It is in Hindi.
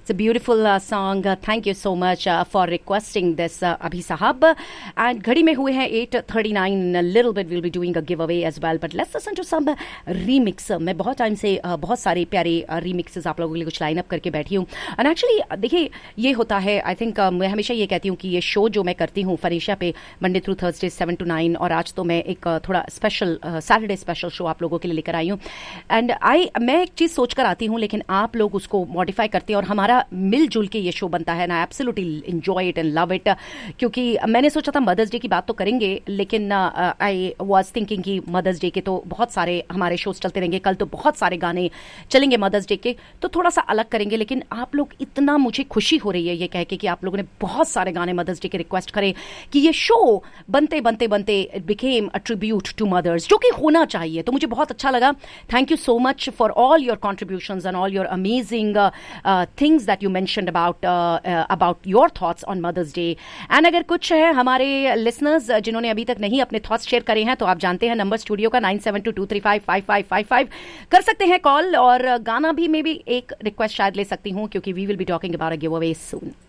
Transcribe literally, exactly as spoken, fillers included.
It's a beautiful uh, song. Uh, thank you so much uh, for requesting this, uh, Abhi Sahab. And घड़ी में हुए हैं eight thirty-nine. In a little bit we'll be doing a giveaway as well. But let's listen to some remix. मैं बहुत टाइम से uh, बहुत सारे प्यारे uh, remixes आप लोगों के लिए कुछ लाइन अप करके बैठी हूँ. And actually देखिए ये होता है. I think uh, मैं हमेशा ये कहती हूँ कि ये शो जो मैं करती हूँ फरीशा पे Monday through Thursday seven to nine, और आज तो मैं एक uh, थोड़ा स्पेशल सैटरडे स्पेशल शो आप लोगों के लिए लेकर आई हूँ. एंड आई मैं एक चीज़ सोच कर आती हूँ, लेकिन आप लोग उसको मॉडिफाई करते हैं और हमारा मिलजुल के ये शो बनता है ना. Absolutely enjoy it and love it. क्योंकि मैंने सोचा था मदर्स डे की बात तो करेंगे, लेकिन आई वाज थिंकिंग कि मदर्स डे के तो बहुत सारे हमारे शोज चलते रहेंगे, कल तो बहुत सारे गाने चलेंगे मदर्स डे के, तो थोड़ा सा अलग करेंगे. लेकिन आप लोग इतना मुझे खुशी हो रही है ये कह के कि आप लोगों ने बहुत सारे गाने मदर्स डे के रिक्वेस्ट करे कि ये शो बनते बनते बनते it became a tribute to mother's, जो कि होना चाहिए. तो मुझे बहुत अच्छा लगा. Thank you so much for all your contributions and all your amazing things that you mentioned about about your thoughts on mother's day. And अगर कुछ है हमारे लिसनर्स जिन्होंने अभी तक नहीं अपने थॉट्स शेयर करे हैं, तो आप जानते हैं नंबर स्टूडियो का nine seven to to three five five five five five. कर सकते हैं कॉल, और गाना भी मे भी एक रिक्वेस्ट शायद ले सकती हूँ, क्योंकि we will be talking about a give away soon.